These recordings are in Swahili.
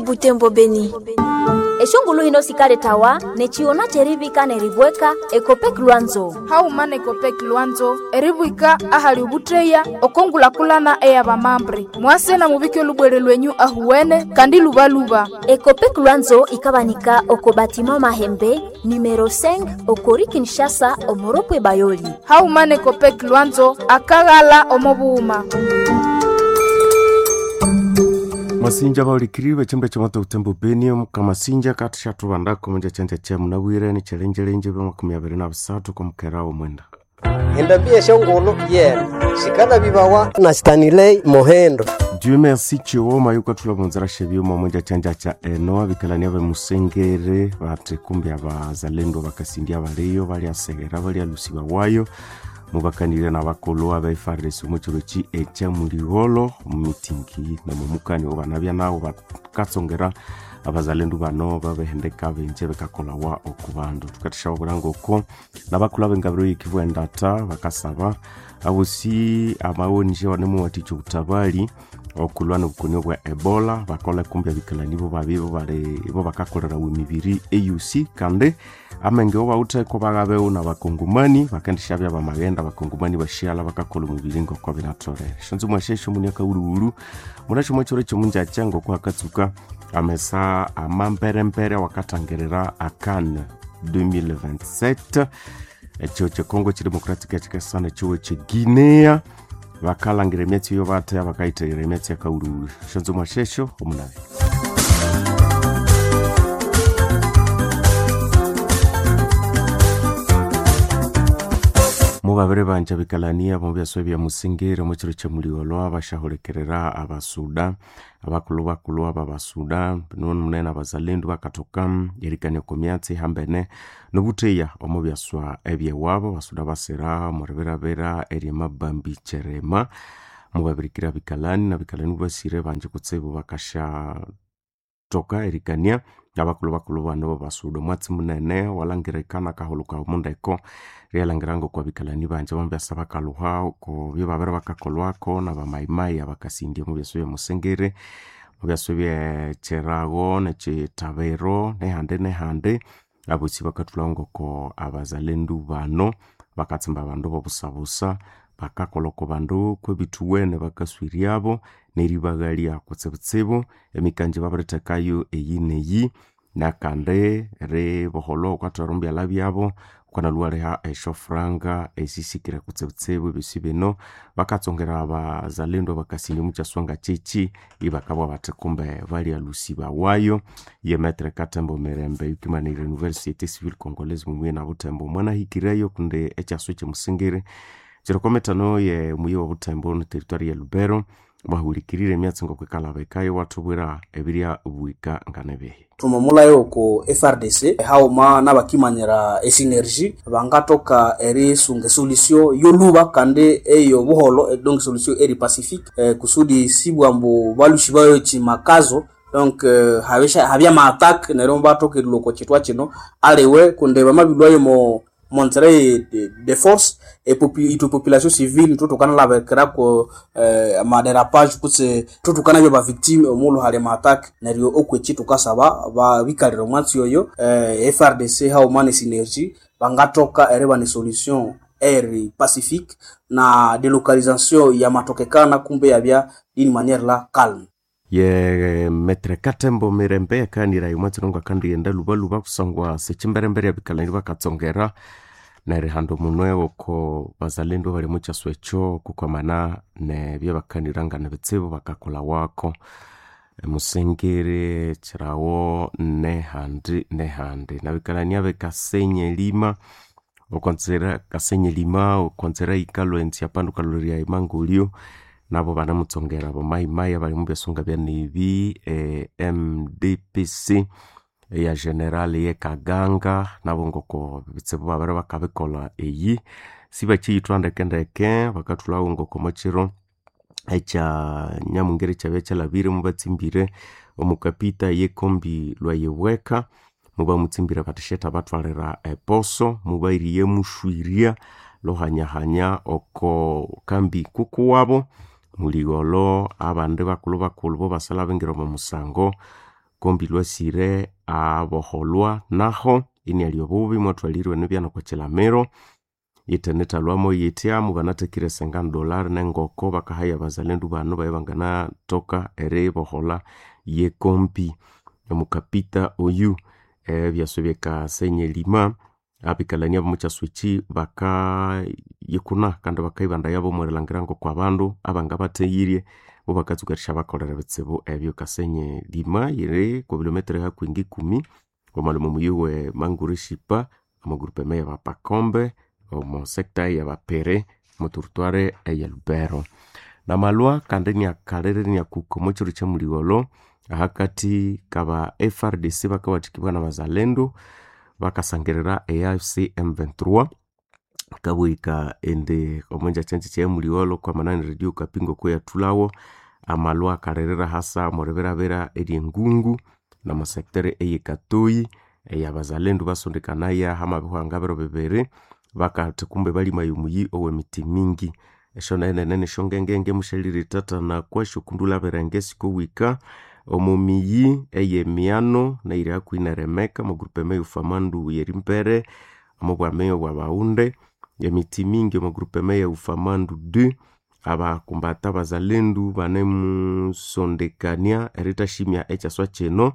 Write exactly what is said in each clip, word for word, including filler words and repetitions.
Butembo Beni. Eshongulu hino sikale tawa nechiona cheribika neribweka Ekopek Luanzo. Haumane Ekopek Luanzo eribwika ahali ubutreya okongula kulana eya bamambre. Mwase na mubike lubwere lwenyu ahuwene kandi luba luba. Ekopek Luanzo ikabanika okobatima mahembe numero cinq okori Kinshasa omoropwe bayoli. Haumane Ekopek Luanzo akagala omobuuma. Masinja baulikiriwe chimbe chomata Butembo Beni kama sinja katisha tubanda kumunja chanja chemu na wire ni challenge lenje bima kumiyabiri na bisatu kwa mkerao mwenda. Endabie shongolo yeah. Shikana bibawa na Stanley Mohendo. Dieu merci chiwo mayuka tula bonzara shebio mmoja chanja cha eno bikalani aba musengere bate kumbi abazalendo bakasindia baleyo bali asegera bali alusiba wayo. Mubakanire na bakolo aba F R D C umuchuruchi echa murigolo meetingi na mumukani obanabya nawo bakatsongera abazalendo bano babehendeka benje bekakola wa okubando tukatisha oburango ko nabakula bengabiro yikivwendata bakasaba abusi amawonje wanemu waticho utabali okulwana bukonyo bwa Ebola bakola kumbya bikalanibo babibo bale bo bakakolera wimibiri A U C kande amenge oba uteko bagabe na bakongumani bakandisha bya bamagenda bakongumani bashiala bakakola mubiringo kwa binatorere shonzo mwashesho munyaka ururu murasho mwachore cyo munja cyango kwa katsuka amesa amambere mpere wakatangerera akan deux mille vingt-sept echo che Congo chi Democratic ekesana cyo che Guinea bakalangire metsi yo bate abakaitire metsi akaururu shonzo mwashesho omunabi Mubabere banje bikalania bombya swebya musingire mu kiro kyemuliyolo abashaholekerera abasuda abakulu bakulu abasuda none munene abazalendo bakatoka yerikane komyatsi hambene nobuteya omubyaswa ebye wabo basuda basera murebera bera eri mabambi cherema mubabirikira bikalani na bikalani basire banje kutsebo bakasha toka erikania abakulu bakulu bano basuda mwatsi munene walangirekana kaholuka omundeko realangirango kwa bikalani banje bambya sabakaluha ko bibabera bakakolwako na bamaimai abakasindye mu byaso musengere mu byaso bya Cherago na Chitabero ne hande ne hande abusi bakatulongo ko abazalendo bano bakatsimba bandu bobusabusa bakakoloko bandu ko bituwene bakaswiriabo neribagalia kutsebutsebo emikanje babaretakayo eyineyi nakande re boholo kwatorombya labyabo kana luare ha eshofranga esisikira kutsebutsebo bisibeno bakatsongera abazalendo bakasindi muchaswanga chichi ibakabwa batekumbe bali alusiba wayo ye metre katembo merembe yukimanire University Civil Congolaise mumwe na Butembo mwana hikireyo kunde echaso chemusingire Chirokometano ye muyo Butembo no territory ya Lubero bahulikirire myatsingo kwekala bekayo watubwira ebiria ubuika nganebehe tumomula yoko F R D C hauma nabakimanyira esinergy bangatoka eri sunge solution yoluba kande eyo buholo donc solution eri pacifique eh, kusudi sibwambo balushibayo chimakazo donc uh, habisha habya ma attack neromba toke loko chitwa chino alewe kunde bamabilwayo mo montrer de, de force et popu, population civile tout kana la bekra ko euh, ma dérapage kutse tout kana ba victime omulu hale ma attack nario okwechi tukasaba ba bikalero mwatsi yoyo euh, F R D C ha humane synergie bangatoka ereba ni solution eri pacifique na délocalisation ya matokekana kumbe yabya d'une manière la calme ye metre katembo mirembe kanira yumatsi ngo kandi yenda luba luba kusangwa sechimberembere ya bikalani bakatsongera na rehando munwe woko bazalendo bali mucha swecho kukwamana ne bya bakaniranga na bitsebo bakakola wako e, musengere chirawo ne handi ne handi na bikalani abe kasenye lima okonzera kasenye lima okonzera ikalo entia pandu kaloria imangulio nabo bana mutsongera bo mai mai abali mu besunga bya nibi e, M D P C e, ya general ye Kaganga nabo ngoko bitsebo babara bakabekola eyi siba chitwande kendeke bakatula ngoko machiro echa nyamungere chabe cha labire mu batsimbire omukapita ye kombi lwa yeweka muba mutsimbira batisheta batwalera eposo mubairiye mushwiria lohanya hanya oko kambi kuku wabo muligolo abande bakulu bakulu bo basala bengero mu musango kombi lwasire aboholwa naho ini aliobubi mwatwalirwe nibyana kwa chilamero iteneta lwamo yitia mubanatekire sengana dolari nengoko bakahaya bazalendu bano baye bangana toka ere bohola ye kompi mukapita oyu e byasobyeka senye lima abikalania mucha switchi baka yekuna kandi bakayibanda yabo mwerelangirango kwa bandu abanga bateyirie bo bakatsukarisha bakolera bitsebo ebyo kasenye lima yire ku kilometre ha kwingi kumi omalumu muyiwe mangurishipa amagrupe meya bapakombe omo sekta ya bapere moturtware ya Lubero na malwa kandeni akalere ni akuko churu cha muligolo hakati kaba F R D C bakawatikibwa na bazalendo bakasangerera A F C M twenty-three kabuika ende omonja chanchi cha muligolo kwa manani radio kapingo kwa tulawo amalwa karerera hasa morebera bera eri ngungu na masektere eye katoi ya bazalendo basondekana ya hama bihangabero bebere bakatukumbe bali mayumuyi owe miti mingi eshona ene nene shongengenge mushaliri tata na kwa shukundula berengesi ko wika omumiyi eye miano na ira kuineremeka mu grupe meyo famandu yerimpere amobwa meyo wa baunde ya miti mingi mu grupe meyo famandu deux aba kumbata bazalendu banemu sondekania erita shimia echa swa cheno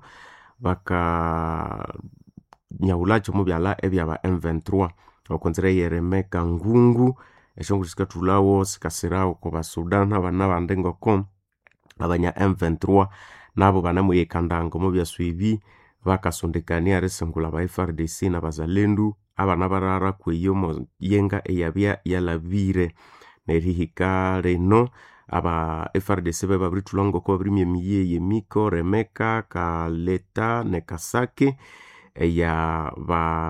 baka nyaulacho mu byala ebya ba M twenty-three okonzera yeremeka ngungu eshongo sikatulawo sikasirao ko basudan abana bandengo kom abanya M twenty-three nabo banamu yekandango mu byaswibi bakasondekania resengula ba F R D C na bazalendu abana barara kweyo mo yenga eyabya yalavire nerihika reno aba F R D C beba britulongo ko brimye miye yemiko remeka kaleta nekasake ya ba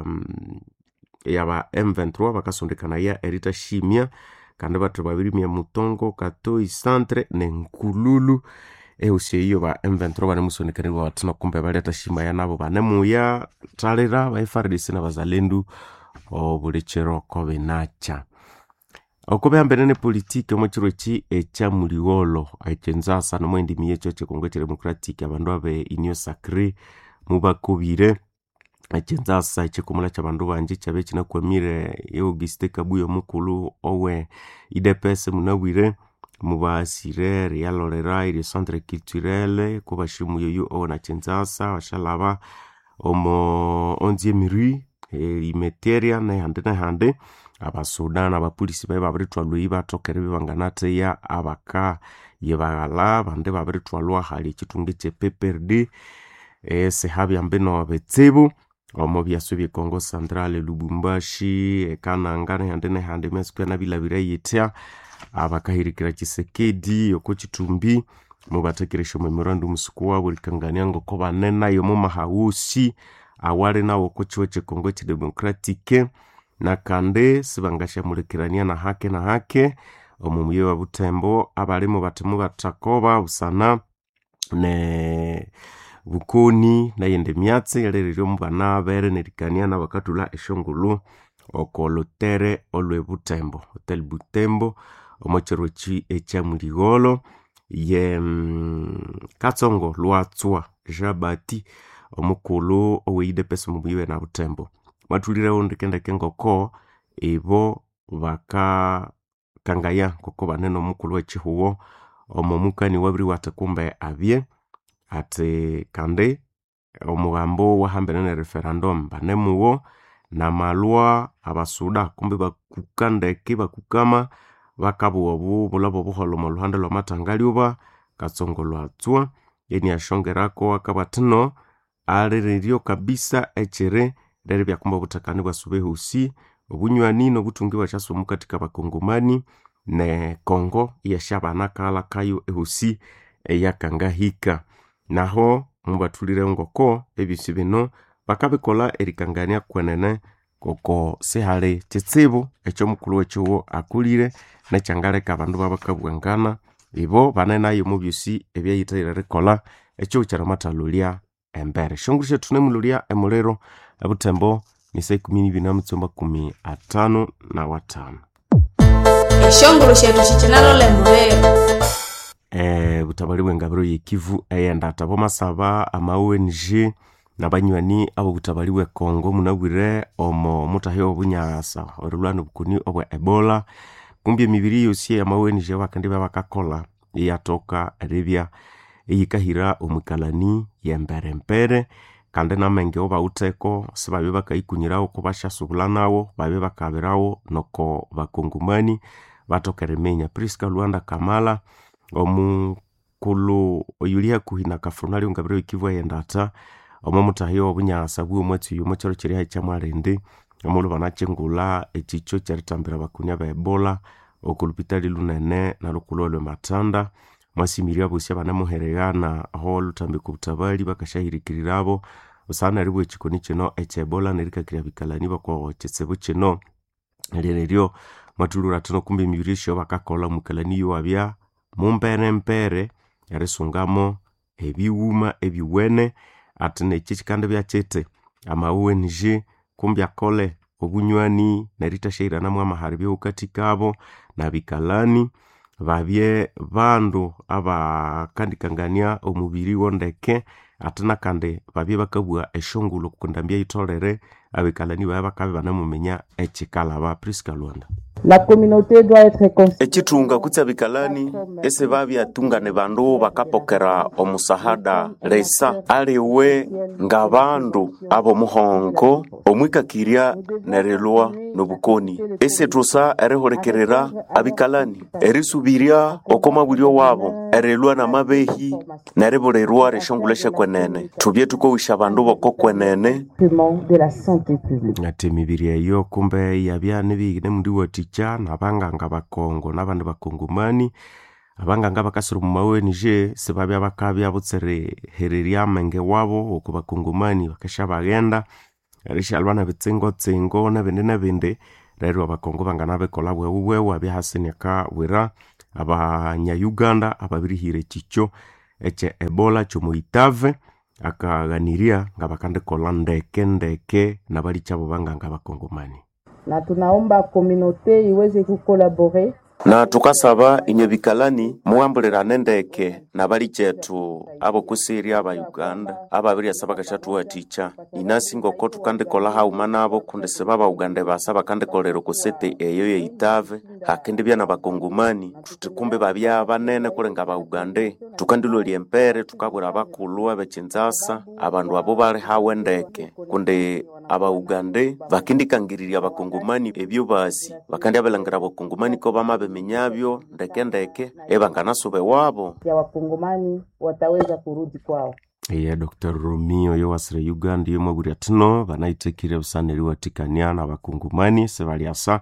ya ba M twenty-three bakasondekana ya erita shimia kandi batu babiri mya mutongo katoi centre nenkululu e usiyo ba M twenty-three bane musonekana batuna kumbe baleta shima ya nabo banemu ya talera ba F R D C na bazalendu obulichero ko benacha okobe ambenene politike mochiro chi echa muligolo aichenza sana mwendi miyecho che Kongo Democratic abandu abe inyo sacré mubakobire aichenza sa che kumula cha bandu banje chabe china kwamire ye Auguste Kabuyo mukulu owe I D P S munawire mubasire yalorera ile centre culturel ko bashimu yoyo ona chenzasa washalaba omo onzième rue e imeteria na hande na hande abasudana abapolisi bae babritwalwe ibatokere bibanganate ya abaka yebagala bande babritwalwa hali chitunge che P P R D e se habi ambeno abetsebo omo byasubi Kongo Central Lubumbashi e kanangane hande na hande mesku na bilabira yitia abakahirikira Chisekedi yoko chitumbi mubatekeresho memorandum sikuwa bulikangania ngo ko banena yo mu mahausi awale na woko chiwe Kongo Democratic na kande sibangasha mulekirania na hake na hake omumuye wa Butembo abalimo batemu batakoba usana ne bukoni na yende myatse yarerero mbana bere nerikania na bakatula eshongulu okolotere olwe Butembo Hotel Butembo omocherochi echa muligolo ye mm, katsongo lwatswa jabati omukulu owe I D P S mumuye na Butembo matulira ondikenda kengoko ebo baka kangaya koko baneno mukulu wechihuwo omomukani wabri watakumbe abye ate kande omugambo wahambene na referendum banemuwo na malwa abasuda kumbe bakukande kiba kukama bakabu obu bulabo buholo mu luhande lwa matangaliuba katsongolo atswa yeni ashongerako akabatino arererio kabisa echere dere byakumba butakani bwasube husi obunywani no butungiwa chaso mukatika bakongomani ne Kongo yashabana kala kayo ehusi eyakangahika naho mubatulire ngoko ebisibino bakabikola erikangania kwenene koko sehale chitsebo echo mukulu wecho akulire na changale kabandu babakabwangana ibo banena yo mubyusi ebyayitira rekola echo charamatalulia embere shongushe tunemululia emulero Butembo ni saa kumi n'ibiri na mutsomba kumi atano na watano eshongolo shetu chichenalo lembulero eh butabali bwengabiro yekivu eyendata bomasaba ama O N G nabanywani abo butabali bwe Kongo munabwire omo mutahyo obunyasa orulwana bukuni obwa Ebola kumbi emibiri yose ama O N G bakandi bakakola yatoka Arabia eyikahira omukalani yembere mpere kandi namenge oba uteko sibabe bakayikunyirawo kubasha subulanawo babe bakabirawo noko bakongumani batokeremenya Priska Luanda Kamala omukulu oyulia kuhina kafronali ngabiro ikivu yendata omomutahiyo obunyasa bwo mwetsi yumo cyaro kiri hacyamwarende omulu banachengula ekicho cyaritambira bakunya ba Ebola okulupitali lunene na lukulolo matanda mwasimiria busya banamuhereyana aho lutambe kubutabali bakashahirikirirabo usana ribwe chikoni kino eche Ebola nerikakira bikalani bako chetsebo kino neryo matulura tuno kumbe imibirisho bakakola mukalani wabya mumpere mpere yarisungamo ebiwuma ebiwene atene chikande bya chete ama O N G kumbe akole obunywani nerita sheira namwe amaharibi ukatikabo na bikalani babye bandu abakandikangania omubiri wondeke atana kande babye bakabua eshongulo kundambia itolere abikalani baba bakabe banamumenya echikala ba Priska Luanda. La communauté doit être consciente. Echitunga kutsa bikalani ese babya tungane bandu bakapokera omusahada lesa aliwe ngabandu abo muhongo omwikakiria nerelwa nobukoni ese trusa erehorekerera abikalani erisubiria okoma bulyo wabo erelwa na mabehi nereborerwa reshongulesha kwenene tubye tuko wisha bandu boko kwenene de la santé publique ate mibiri yo kumbe yabya nebigine mundi waticha nabanganga bakongo nabandi bakongumani abanganga bakasuru mu O N G sebabya bakabya butsere hereria menge wabo okubakongumani bakasha bagenda rishalwana bitsengo tsengo na bende na bende rero abakongo bangana bekola bwe ubwe abya haseneka wera abanya Uganda ababirihire chicho eche Ebola chomuitave akaganiria ngabakande kola ndeke ndeke na bali chabo banganga bakongomani na tunaomba communauté iweze kukolaborer na tukasaba inyebikalani muambulira nendeke na bali chetu abo kusiria aba Uganda ababiri asaba kashatu aticha inasi ngoko tukande kola haumana abo kunde sebaba Uganda basaba kande kolero kusete eyo ye itave hakende bya nabakongomani tutikumbe babya banene kurenga ba Uganda tukandilo liempere tukabura bakulwa bechinzasa abandu abo bali hawendeke kunde aba Uganda bakindikangiriria abakongomani ebyo basi bakandi abelangira abakongomani ko bamabe menyabyo ndeke ndeke ebanganasube wabo ya wakongomani wataweza kurudi kwao. Iya Doctor Romeo yo wasre Uganda yo maburi atino banaitekire busaneri watikania na bakongomani sebaliasa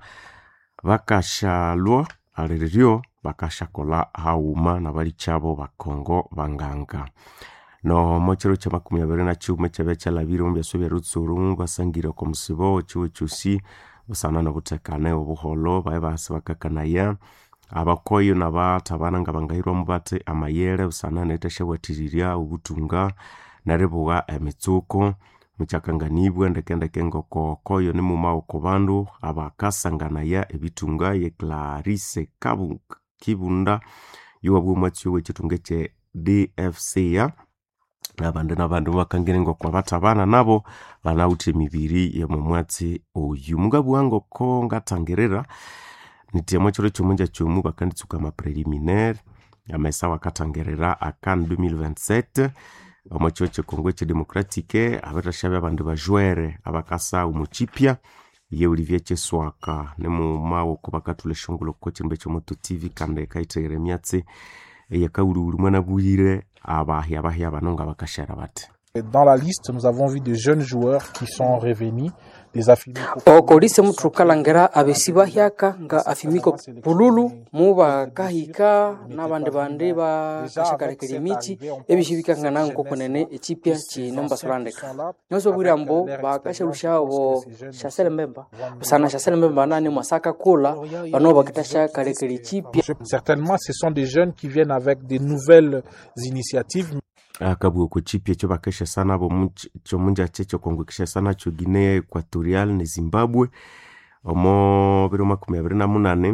bakashalwa alerio bakashakola hauma na bali chabo bakongo banganga no mochero cha makumi abiri na chuma chabecha labiro mbya sobya rutsuru basangira ko musibo chiwe chusi busana no butekane obuholo bae basabakakanaya abakoyo nabatabana ngabangahirwa mubate amayere busana netashewatiriria ubutunga narebuga emitsuko muchakanganibwe ndekendeke ngoko koyo ni mumao kobandu abakasanganaya ebitunga ye Clarice Kabu Kibunda yuwabu mwatyo wechitungeche D F C ya nabandi nabandi bakangire ngoko batabana nabo banawute mibiri ya mumwatsi uyu mugabu wango ko ngatangerera nitiyemo chiro chumunja chumu bakanditsuka ma preliminaire amesa wakatangerera akan deux mille vingt-sept omocho chekongo che democratique abatashabe abandu bajwere abakasa umuchipya ye Olivier Cheswaka nemu mawo kubakatule shongulo ko chimbe cyo moto T V kande kaitere myatse yakawuru mwana buyire abahi abahi abanonga bakashara bate. Dans la liste, nous avons vu de jeunes joueurs qui sont revenus, des afimiko. Okolise mutukalangera abesiba hyaka nga afimiko bululu muba kahika nabande bande ba kashakarekeri michi ebishibika ngana nkokonene echipya chi nomba solandeka. Nyoso burambo ba kasharusha bo shasele mbemba. Sana shasele mbemba nani masaka kola bano bakitasha karekeri chipya. Certainement ce sont des jeunes qui viennent avec des nouvelles initiatives. Akabu ko chipye cyo bakesha sana bo cyo munja checho kongukisha sana cyo Guinea Equatorial ne Zimbabwe omo biro makumi abiri na munane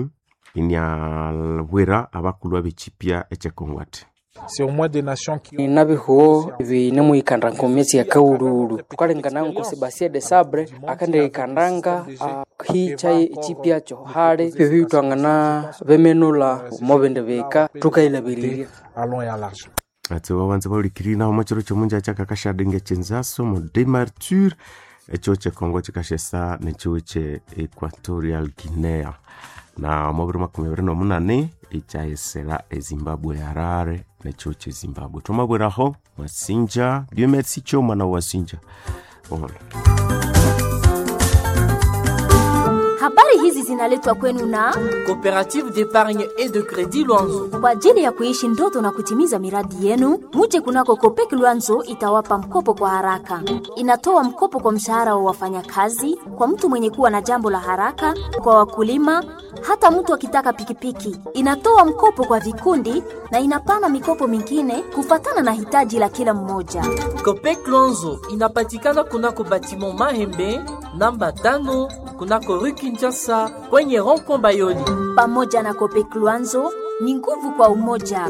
inialwira abakulwa bechipia echekongwate. C'est au moins des nations qui nabiho binemu ikandanga omyezi ya kaululu tukalengana nko Sebastien de Sabre akande ikandanga hichai chipia cho hale pevi twangana bemenula mobende beka tukailabiriria allons et à large. Ati wawanze balikirina omachiro chomunja chaka kashadenge chenzaso mo demarture echo che Kongo chikashesa necho che Equatorial Guinea na mobiri makumi abiri n'omunane ichaesera eZimbabwe Harare necho che Zimbabwe tomabweraho Wasinja Dieu merci choma na Wasinja. Bon. Habari hizi zinaletwa kwenu na Coopérative d'épargne et de crédit Luanzo. Kwa ajili ya kuishi ndoto na kutimiza miradi yenu, muje kunako Copec Luanzo itawapa mkopo kwa haraka. Inatoa mkopo kwa mshahara wa wafanyakazi, kwa mtu mwenye kuwa na jambo la haraka, kwa wakulima, hata mtu akitaka pikipiki. Inatoa mkopo kwa vikundi na inapana mikopo mingine kufatana na hitaji la kila mmoja. Copec Luanzo inapatikana kunako batiment Mahembe namba tano kunako Rue Kinshasa kwenye rond-point Bayoli. Pamoja na Copec Luanzo ni nguvu kwa umoja.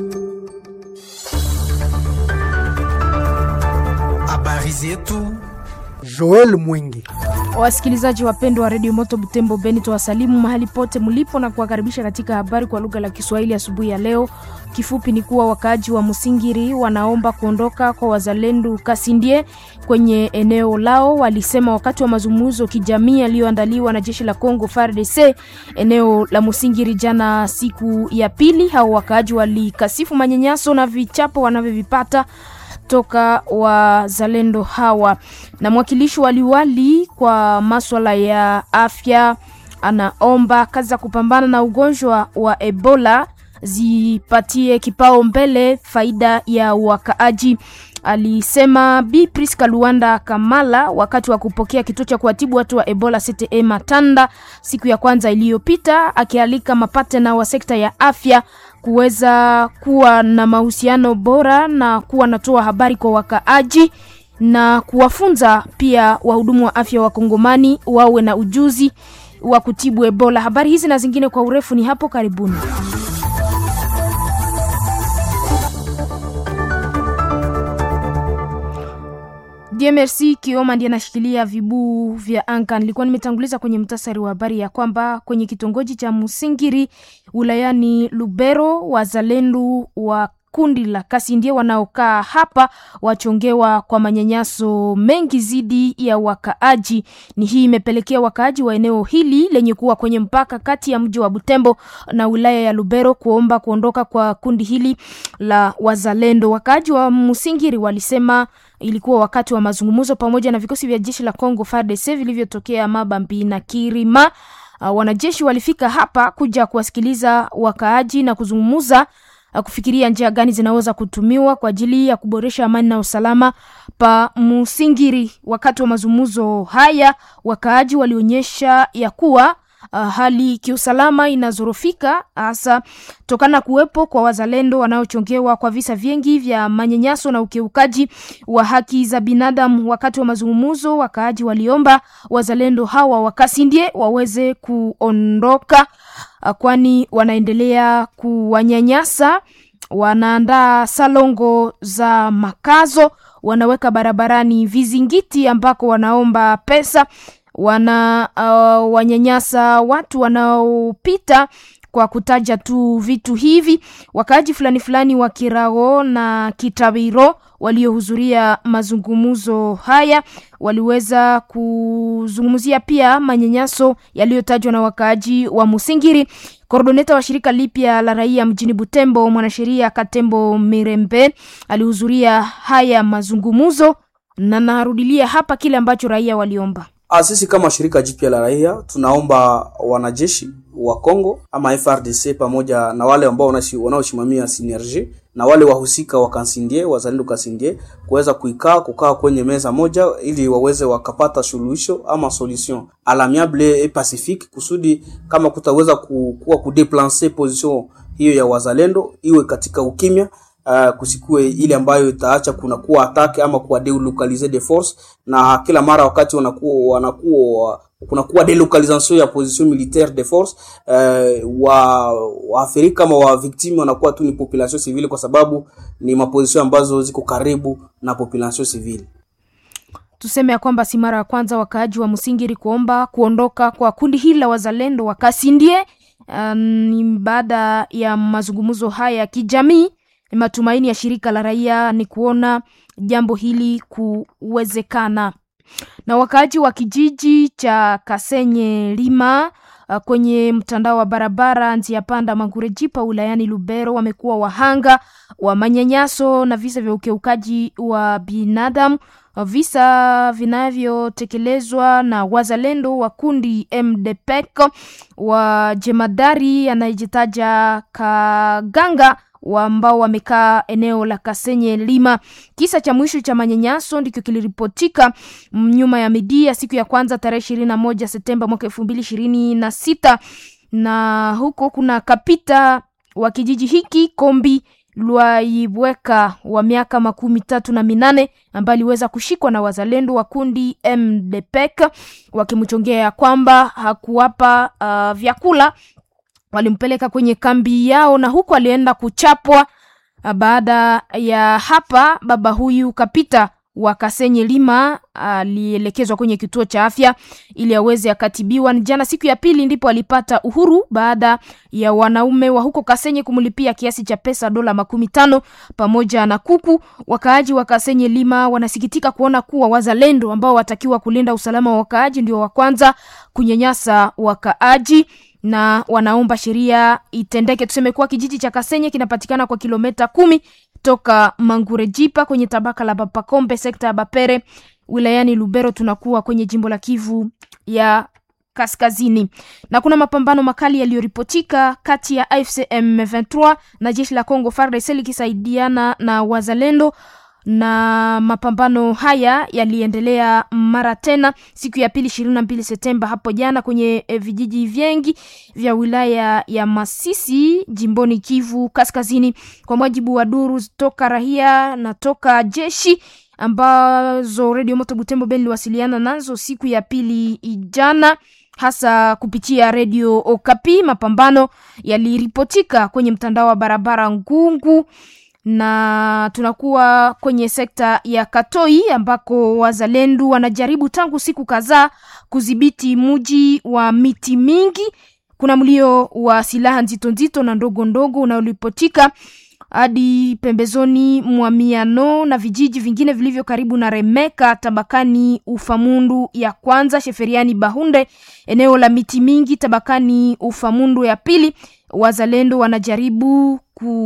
Habari zetu Joel Mwingi. Wasikilizaji wapendwa wa Radio Moto Butembo Beni, tuwasalimu mahali pote mlipo na kuwakaribisha katika habari kwa lugha la Kiswahili asubuhi ya leo. Kifupi ni kuwa wakaaji wa Musingiri wanaomba kuondoka kwa wazalendo Kasindie kwenye eneo lao. Walisema wakati wa mazungumzo kijamii yaliyoandaliwa na jeshi la Kongo F A R D C eneo la Musingiri jana siku ya pili. Hao wakaaji walikasifu manyanyaso na vichapo wanavyovipata toka wazalendo hawa. Na mwakilishi waliwali kwa masuala ya afya anaomba kazi za kupambana na ugonjwa wa Ebola zipatie kipao mbele faida ya wakaaji. Alisema Bi Priska Luanda Kamala wakati wa kupokea kituo cha kuatibu watu wa Ebola C T E Matanda siku ya kwanza iliyopita, akialika mapatena wa sekta ya afya kuweza kuwa na mahusiano bora na kuwa natoa habari kwa wakaaji na kuwafunza pia wahudumu wa afya wa Kongomani wawe na ujuzi wa kutibu Ebola. Habari hizi na zingine kwa urefu ni hapo karibuni. D M R C Kioma ndiye anashikilia vibu vya anga. Nilikuwa nimetanguliza kwenye mtasari wa habari ya kwamba kwenye kitongoji cha Musingiri wilayani Lubero, wazalendo wa kundi la Kasindie wanaokaa hapa wachongewa kwa manyanyaso mengi zidi ya wakaaji. Ni hii imepelekea wakaaji wa eneo hili lenye kuwa kwenye mpaka kati ya mji wa Butembo na wilaya ya Lubero kuomba kuondoka kwa kundi hili la wazalendo. Wakaaji wa Musingiri walisema ilikuwa wakati wa mazungumzo pamoja na vikosi vya jeshi la Kongo F A R D C vilivyotokea Mabambi na Kirima. Uh, wanajeshi walifika hapa kuja kuwasikiliza wakaaji na kuzungumza uh, kufikiria njia gani zinaweza kutumiwa kwa ajili ya kuboresha amani na usalama pa Musingiri. Wakati wa mazungumzo haya wakaaji walionyesha ya kuwa Uh, hali kiusalama inazorofika hasa tokana kuwepo kwa wazalendo wanaochongewa kwa visa vingi vya manyanyaso na ukiukaji wa haki za binadamu. Wakati wa mazungumzo wakaaji waliomba wazalendo hawa wa Kasindie waweze kuondoka uh, kwani wanaendelea kuwanyanyasa, wanaandaa salongo za makazo, wanaweka barabarani vizingiti ambako wanaomba pesa, wana uh, wanyanyasa watu wanaopita kwa kutaja tu vitu hivi. Wakaaji fulani fulani wa Kirao na Kitabiro waliohudhuria mazungumzo haya waliweza kuzungumzia pia manyanyaso yaliyotajwa na wakaaji wa Musingiri. Koordineta wa shirika lipya la raia mjini Butembo, mwanasheria Katembo Mirembe, alihudhuria haya mazungumzo na narudilia hapa kile ambacho raia waliomba. Sisi kama shirika jipya la raia tunaomba wanajeshi wa Kongo ama F A R D C pamoja na wale ambao wanaosimamia synergie na wale wahusika wa Kasindie, wazalendo Kasindie, kuweza kuikaa kukaa kwenye meza moja ili waweze wakapata suluhisho ama solution à l'amiable et pacifique, kusudi kama kutaweza kuwa kudeplancer position hiyo ya wazalendo iwe katika ukimya. uh, kusikue ile ambayo itaacha kuna kuwa attack ama kuwa delocaliser de force, na kila mara wakati wanakuwa wanakuwa kuna kuwa delocalisation ya position militaire de force uh, wa waathirika ama wa victime wanakuwa tu ni population civile, kwa sababu ni maposition ambazo ziko karibu na population civile. Tuseme ya kwamba si mara ya kwanza wakaaji wa Musingiri kuomba kuondoka kwa kundi hili la wazalendo wa Kasindie. Ni um, baada ya mazungumzo haya ya kijamii, matumaini ya shirika la raia ni kuona jambo hili kuwezekana. Na wakaaji wa kijiji cha Kasenye Lima uh, kwenye mtandao wa barabara njia panda Mangurejipa wilayani Lubero wamekuwa wahanga wa manyanyaso na visa vya ukeukaji wa binadamu, visa vinavyotekelezwa na wazalendo wa kundi M D P E C wa jemadari anayejitaja Kaganga ambao wamekaa eneo la Kasenye Lima. Kisa cha mwisho cha manyanyaso ndiko kiliripotika nyuma ya media siku ya kwanza tarehe ishirini na moja Septemba mwaka elfu mbili ishirini na sita, na huko kuna kapita wa kijiji hiki Kombi Lwaibweka wa miaka makumi tatu na minane ambaye aliweza kushikwa na wazalendo wa kundi M D P E C wakimchongea kwamba hakuwapa uh, vyakula. Walimpeleka kwenye kambi yao na huko alienda kuchapwa. Baada ya hapa baba huyu kapita wa Kasenye Lima alielekezwa kwenye kituo cha afya ili aweze akatibiwa. Jana siku ya pili ndipo alipata uhuru baada ya wanaume wa huko Kasenye kumlipia kiasi cha pesa dola makumi tano pamoja na kuku. Wakaaji wa Kasenye Lima wanasikitika kuona kuwa wazalendo ambao watakiwa kulinda usalama wa wakaaji ndio wa kwanza kunyanyasa wakaaji, na wanaomba sheria itendeke. Tuseme kuwa kijiji cha Kasenye kinapatikana kwa kilomita kumi toka Mangurejipa kwenye tabaka la Bapakombe sekta ya Bapere wilayani Lubero. Tunakuwa kwenye jimbo la Kivu ya Kaskazini, na kuna mapambano makali yaliyoripotika kati ya A F C M ishirini na tatu na jeshi la Kongo F A R D C likisaidiana na wazalendo, na mapambano haya yaliendelea mara tena siku ya pili ishirini na mbili Septemba hapo jana kwenye e, vijiji vingi vya wilaya ya Masisi jimboni Kivu Kaskazini. Kwa mujibu wa duru toka rahia na toka jeshi ambazo Radio Moto Butembo Ben liwasiliana nazo siku ya pili ijana, hasa kupitia Radio Okapi, mapambano yaliripotika kwenye mtandao wa barabara Ngungu, na tunakuwa kwenye sekta ya Katoi ambako wazalendo wanajaribu tangu siku kadhaa kudhibiti mji wa miti mingi. Kuna mlio wa silaha nzito nzito na ndogo ndogo unaolipotika hadi pembezoni mwa Miano na vijiji vingine vilivyo karibu na Remeka tabakani Ufamundu ya kwanza, Sheferiani Bahunde eneo la miti mingi tabakani Ufamundu ya pili. Wazalendo wanajaribu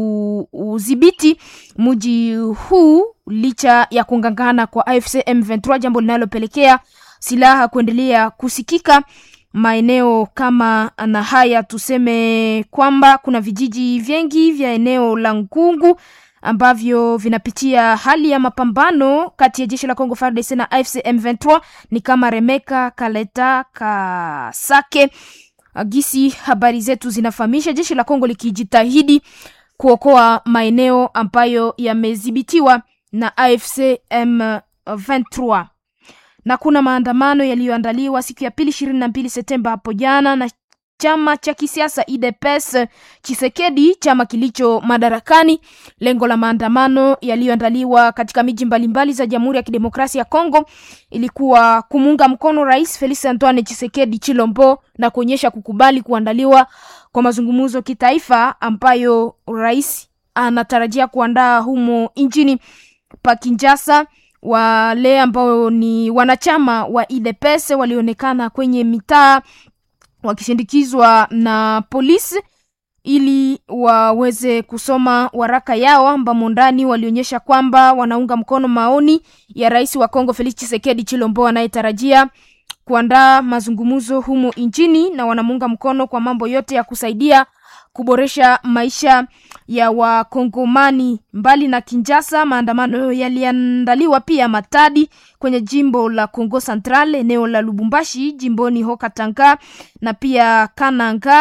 kudhibiti mji huu licha ya kungangana kwa A F C M ishirini na tatu, jambo linalopelekea silaha kuendelea kusikika maeneo kama na haya. Tuseme kwamba kuna vijiji vingi vya eneo la Ngungu ambavyo vinapitia hali ya mapambano kati ya jeshi la Kongo F A R D C na A F C M ishirini na tatu, ni kama Remeka, Kaleta, Kasake. Agisi habari zetu zinafahamisha jeshi la Kongo likijitahidi kuokoa maeneo ambayo yamedhibitiwa na A F C M ishirini na tatu. Na kuna maandamano yaliyoandaliwa siku ya pili ishirini na mbili Septemba hapo jana na chama cha kisiasa U D P S Tshisekedi, chama kilicho madarakani. Lengo la maandamano yaliyoandaliwa katika miji mbalimbali za Jamhuri ya Kidemokrasia ya Kongo ilikuwa kumunga mkono Rais Felix Antoine Tshisekedi Chilombo na kuonyesha kukubali kuandaliwa kwa mazungumzo kitaifa ambayo rais anatarajia kuandaa humo nchini pa Kinshasa. Wale ambao ni wanachama wa U D P S walionekana kwenye mitaa wakishindikizwa na polisi ili waweze kusoma waraka yao, ambamo ndani walionyesha kwamba wanaunga mkono maoni ya rais wa Kongo Felix Tshisekedi Chilombo anayetarajia kuandaa mazungumzo humo nchini, na wanamunga mkono kwa mambo yote ya kusaidia kuboresha maisha ya Wakongomani. Mbali na Kinshasa, maandamano yaliandaliwa pia Matadi kwenye jimbo la Kongo Central, eneo la Lubumbashi jimboni Haut-Katanga, na pia Kananga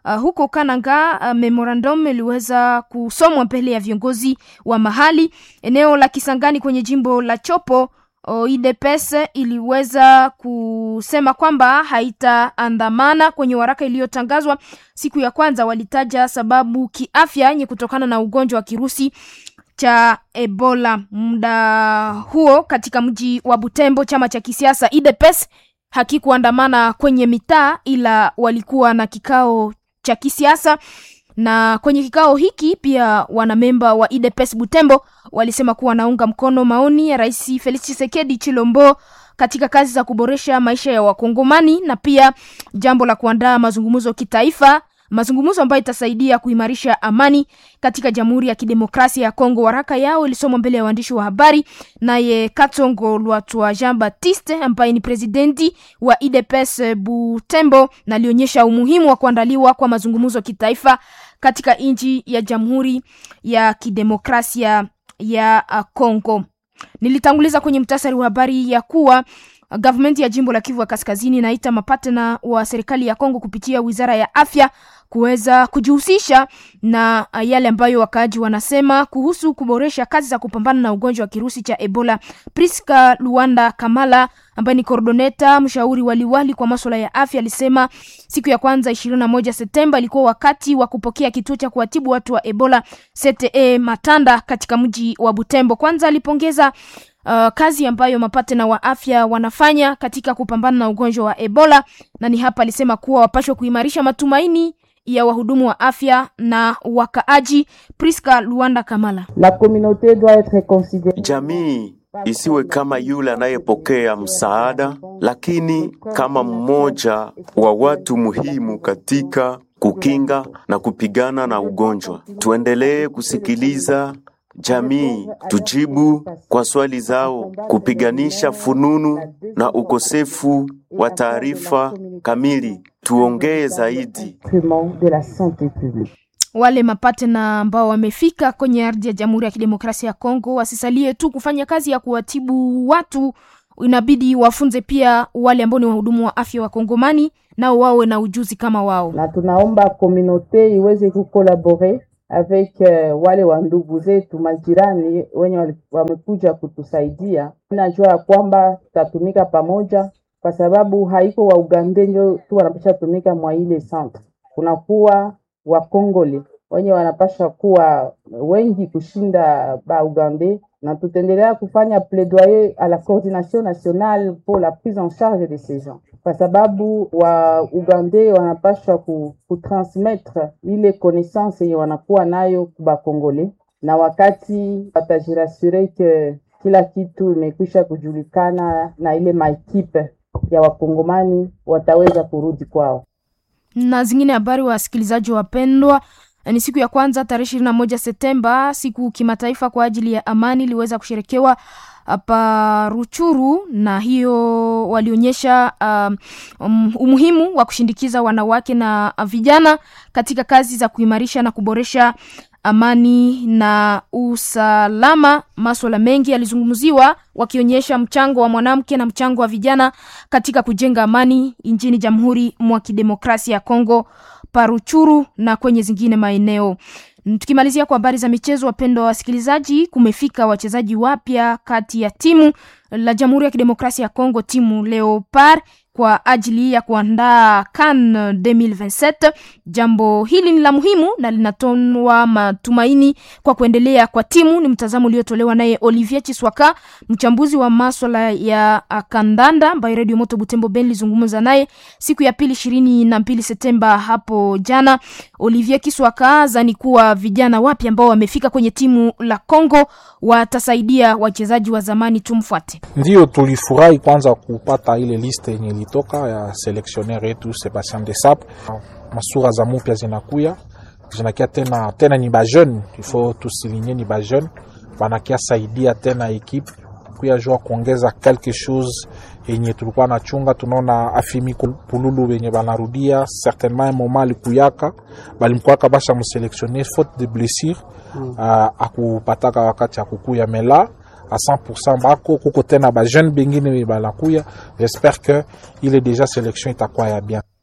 Uh, huko Kananga uh, memorandum iliweza kusomwa mbele ya viongozi wa mahali. Eneo la Kisangani kwenye jimbo la Chopo, uh, I D P S iliweza kusema kwamba haitaandamana. Kwenye waraka iliyotangazwa siku ya kwanza walitaja sababu kiafya yenye kutokana na ugonjwa wa kirusi cha Ebola. Muda huo katika mji wa Butembo, chama cha kisiasa I D P S hakikuandamana kwenye mitaa, ila walikuwa na kikao cha kisiasa, na kwenye kikao hiki pia wanamemba wa I D P S Butembo walisema kuwa naunga mkono maoni ya Rais Felix Tshisekedi Chilombo katika kazi za kuboresha maisha ya Wakongomani, na pia jambo la kuandaa mazungumzo kitaifa, mazungumzo ambayo itasaidia kuimarisha amani katika Jamhuri ya Kidemokrasia ya Kongo. Waraka yao ilisomwa mbele ya waandishi wa habari naye Katongo Lwatwa Jean Baptiste ambaye ni presidenti wa I D P S Butembo, na alionyesha umuhimu wa kuandaliwa kwa mazungumzo kitaifa katika nchi ya Jamhuri ya Kidemokrasia ya Kongo. Nilitanguliza kwenye mtasari wa habari ya kuwa government ya jimbo la Kivu ya Kaskazini inaita mapatana wa serikali ya Kongo kupitia Wizara ya Afya kuweza kujihusisha na yale ambayo wakaaji wanasema kuhusu kuboresha kazi za kupambana na ugonjwa wa kirusi cha Ebola. Priska Luanda Kamala ambaye ni coordinator mshauri waliwali kwa masuala ya afya alisema siku ya kwanza ishirini na moja Septemba ilikuwa wakati wa kupokea kituo cha kuwatibu watu wa Ebola C T E Matanda katika mji wa Butembo. Kwanza alipongeza Uh, kazi ambayo mapatana wa afya wanafanya katika kupambana na ugonjwa wa Ebola, na ni hapa alisema kuwa wapashwa kuimarisha matumaini ya wahudumu wa afya na wakaaji. Priska Luanda Kamala: La communauté doit être considérée. Jamii isiwe kama yule anayepokea msaada, lakini kama mmoja wa watu muhimu katika kukinga na kupigana na ugonjwa. Tuendelee kusikiliza jamii, tujibu kwa swali zao, kupiganisha fununu na ukosefu wa taarifa kamili. Tuongee zaidi. Wale mapatana ambao wamefika kwenye ardhi ya Jamhuri ya Kidemokrasia ya Kongo wasisalie tu kufanya kazi ya kuwatibu watu, inabidi wafunze pia wale ambao ni wahudumu wa afya wa Kongomani, nao wawe na ujuzi kama wao. Na tunaomba communauté iweze kukolaborer avec uh, wale wa ndugu zetu majirani wenye wamekuja kutusaidia. Najua ya kwamba tutatumika pamoja, kwa sababu haiko wa Uganda ndio tu wanapasha tumika mwa ile centre. Kuna kuwa wa Kongole wenye wanapasha kuwa wengi kushinda ba Uganda, na tutaendelea kufanya plaidoyer à la coordination nationale pour la prise en charge de ces gens, kwa sababu wa Uganda wanapaswa kutransmettre ile connaissance yenye wanakuwa nayo kwa Kongole, na wakati watajirasure ke kila kitu imekwisha kujulikana na ile maekipe ya Wakongomani wataweza kurudi kwao. Na zingine habari wa wasikilizaji wapendwa, ni siku ya kwanza tarehe ishirini na moja Septemba, siku kimataifa kwa ajili ya amani, iliweza kusherekewa hapa Ruchuru, na hiyo walionyesha um, um, umuhimu wa kushindikiza wanawake na vijana katika kazi za kuimarisha na kuboresha amani na usalama. Masuala mengi yalizungumziwa wakionyesha mchango wa mwanamke na mchango wa vijana katika kujenga amani nchini Jamhuri mwa Kidemokrasia ya Kongo, Paruchuru na kwenye zingine maeneo. Tukimalizia kwa habari za michezo, wapendwa wasikilizaji, kumefika wachezaji wapya kati ya timu la Jamhuri ya Kidemokrasia ya Kongo, timu Leopard, kwa ajili ya kuandaa CAN elfu mbili na ishirini na saba. Jambo hili ni la muhimu na linatoa matumaini kwa kuendelea kwa timu. Ni mtazamo uliotolewa naye Olivier Chiswaka, mchambuzi wa masuala ya kandanda, ambaye Radio Moto Butembo Ben lizungumza naye siku ya pili ishirini na mbili Septemba hapo jana. Olivier Chiswaka zani kuwa vijana wapya ambao wamefika kwenye timu la Kongo watasaidia wachezaji wa zamani. Tumfuate. Ndio tulifurahi kwanza kupata ile liste yenye ilitoka ya selectionnaire yetu Sebastien Desabre. Masura za mupya zinakuya, zinakia tena tena ni ba jeune, il faut tout souligner, ni ba jeune banakia saidia tena equipe kuya jua kuongeza quelque chose yenye tulikuwa na chunga. Tunaona Afimi Pululu wenye banarudia certainement un moment alikuyaka balimkwaka basha mselectionner faute de blessure mm. uh, akupataka wakati akukuya mela à cent pour cent bako kuko tena ba jeune bengine balakuya. J'espère que il est déjà sélection itakuwa ya bien.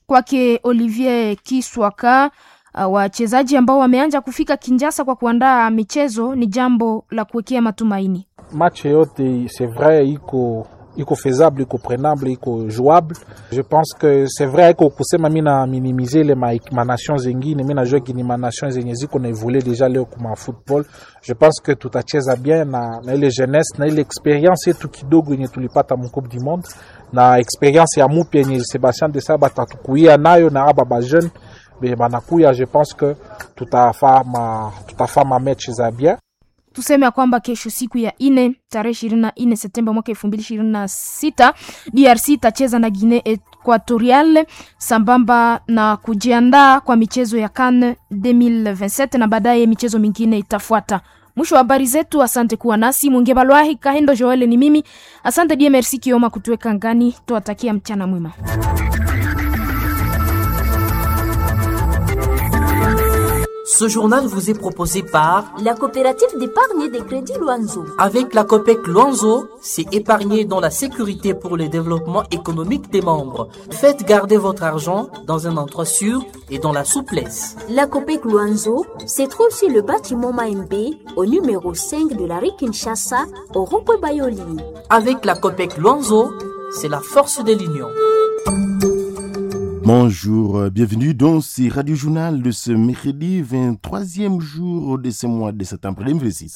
Kwake Olivier Kiswaka, uh, wachezaji ambao wameanza kufika Kinshasa kwa kuandaa michezo ni jambo la kuwekea matumaini. Match yote c'est vrai iko iko faisable, iko prenable, iko jouable. Je pense que c'est vrai iko kusema mina minimiser les ma nation zingine, mina jua ki ni ma nation zenye ziko na evoluer déjà leo kuma football. Je pense que tutacheza bien na na ile jeunesse na ile experience yetu kidogo yenye tulipata mu Coupe du Monde na experience ya mupya yenye Sebastien de Saba tatukuia nayo na aba ba jeune be banakuya. Je pense que tutafama tutafama match za bien. Tuseme kwamba kesho siku ya ine tarehe ishirini na nne Septemba mwaka elfu mbili ishirini na sita D R C itacheza na Guinea Equatorial sambamba na kujiandaa kwa michezo ya CAN elfu mbili ishirini na saba na baadaye michezo mingine itafuata. Mwisho wa habari zetu, asante kuwa nasi. Mungebalwahi Kahendo Joel ni mimi. Asante D M R C Kioma kutuweka ngani. Tuwatakia mchana mwema. Ce journal vous est proposé par la coopérative d'épargne et de crédit Luanzo. Avec la COPEC Luanzo, c'est épargner dans la sécurité pour le développement économique des membres. Faites garder votre argent dans un endroit sûr et dans la souplesse. La COPEC Luanzo se trouve sur le bâtiment Maembe au numéro cinq de la rue Kinshasa au rond-point Bayoli. Avec la COPEC Luanzo, c'est la force de l'union. Bonjour, bienvenue dans ce radio journal de ce mercredi vingt-troisième jour de ce mois de septembre deux mille vingt-six.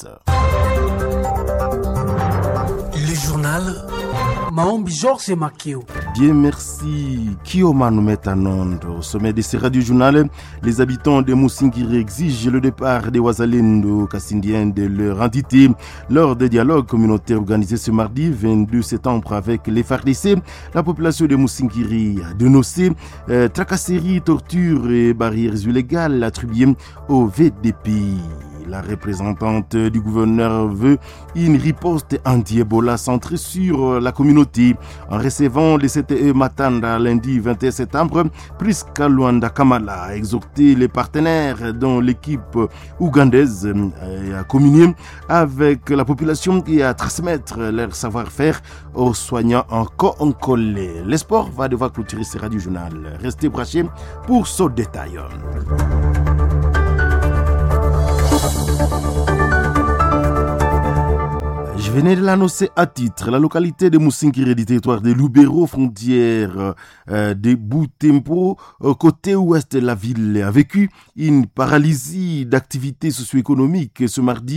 Le journal Maombi Georges Makio. Bien, merci. Kioma nous met en onde. Au sommet de ce radio-journal, les habitants de Moussingiri exigent le départ des Wazalendo Kassindiens de leur entité. Lors des dialogues communautaires organisés ce mardi vingt-deux septembre avec les F A R D C, la population de Moussingiri a dénoncé euh, tracasseries, tortures et barrières illégales attribuées au V D P. La représentante du gouverneur veut une riposte anti-Ebola centrée sur la communauté. En recevant le C T E Matanda lundi vingt et un septembre, Priska Luanda Kamala a exhorté les partenaires dont l'équipe ougandaise a communié avec la population et à transmettre leur savoir-faire aux soignants en Konkolé. Le sport va devoir clôturer ce radio journal. Restez branchés pour ce détail. Je venais de l'annoncer à titre. La localité de Moussingiri du territoire de Lubero, frontière euh, de Boutempo, euh, côté ouest de la ville, a vécu une paralysie d'activité socio-économique ce mardi.